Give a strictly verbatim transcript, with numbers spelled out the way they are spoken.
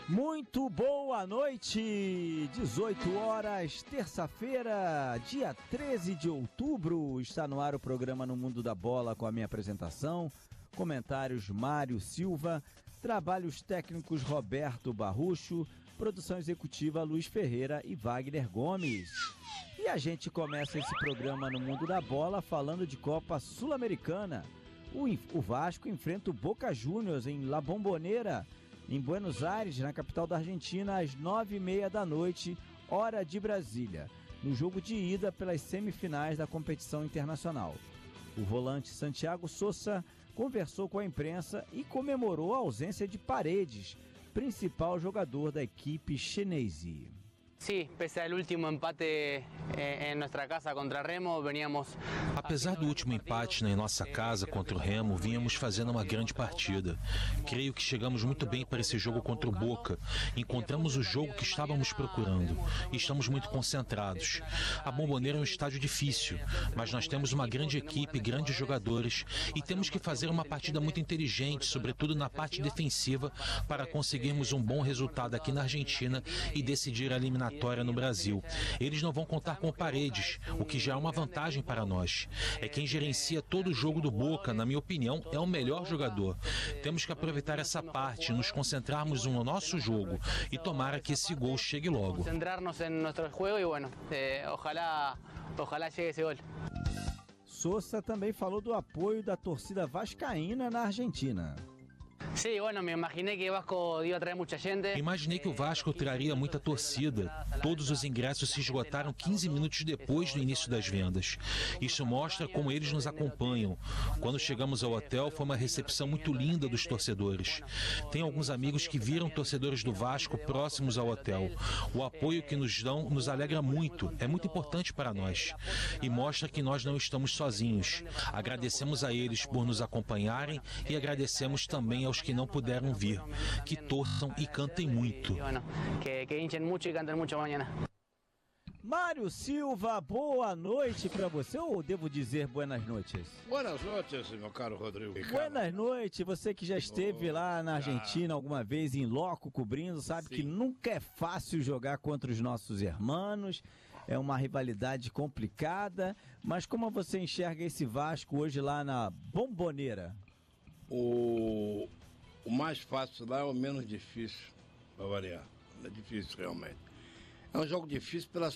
Muito boa noite, dezoito horas, terça-feira, dia treze de outubro, está no ar o programa No Mundo da Bola com a minha apresentação, comentários Mário Silva, trabalhos técnicos Roberto Barrucho, produção executiva Luiz Ferreira e Wagner Gomes. E a gente começa esse programa No Mundo da Bola falando de Copa Sul-Americana. O, o Vasco enfrenta o Boca Juniors em La Bombonera, em Buenos Aires, na capital da Argentina, às nove e meia da noite, hora de Brasília, no jogo de ida pelas semifinais da competição internacional. O volante Santiago Sosa conversou com a imprensa e comemorou a ausência de Paredes, principal jogador da equipe chinesa. Sí, pese al último empate en nuestra casa contra Remo, veníamos... Apesar do último empate em nossa casa contra o Remo, vínhamos fazendo uma grande partida. Creio que chegamos muito bem para esse jogo contra o Boca. Encontramos o jogo que estávamos procurando e estamos muito concentrados. A Bombonera é um estádio difícil, mas nós temos uma grande equipe, grandes jogadores e temos que fazer uma partida muito inteligente, sobretudo na parte defensiva, para conseguirmos um bom resultado aqui na Argentina e decidir a eliminatória no Brasil. Eles não vão contar com Paredes, o que já é uma vantagem para nós. É quem gerencia todo o jogo do Boca, na minha opinião, é o melhor jogador. Temos que aproveitar essa parte, nos concentrarmos no nosso jogo e tomara que esse gol chegue logo. Concentrarnos em nosso jogo e, bueno, eh, ojalá, ojalá chegue esse gol. Sosa também falou do apoio da torcida vascaína na Argentina. Sí, bueno, me imaginé que Vasco iba a traer mucha gente. Imaginei que o Vasco traria muita torcida. Todos os ingressos se esgotaram quinze minutos depois do início das vendas. Isso mostra como eles nos acompanham. Quando chegamos ao hotel, foi uma recepção muito linda dos torcedores. Tem alguns amigos que viram torcedores do Vasco próximos ao hotel. O apoio que nos dão nos alegra muito. É muito importante para nós. E mostra que nós não estamos sozinhos. Agradecemos a eles por nos acompanharem e agradecemos também aos que não puderam vir, que torçam e cantem muito. Que, que hinchem muito e cantem muito amanhã. Mário Silva, boa noite para você, ou devo dizer buenas noites? Buenas noites, meu caro Rodrigo. Buenas noites, você que já esteve lá na Argentina alguma vez em loco cobrindo, sabe Sim. que nunca é fácil jogar contra os nossos irmãos, é uma rivalidade complicada, mas como você enxerga esse Vasco hoje lá na Bombonera? O... O mais fácil lá é o menos difícil, para variar. É difícil, realmente. É um jogo difícil pela,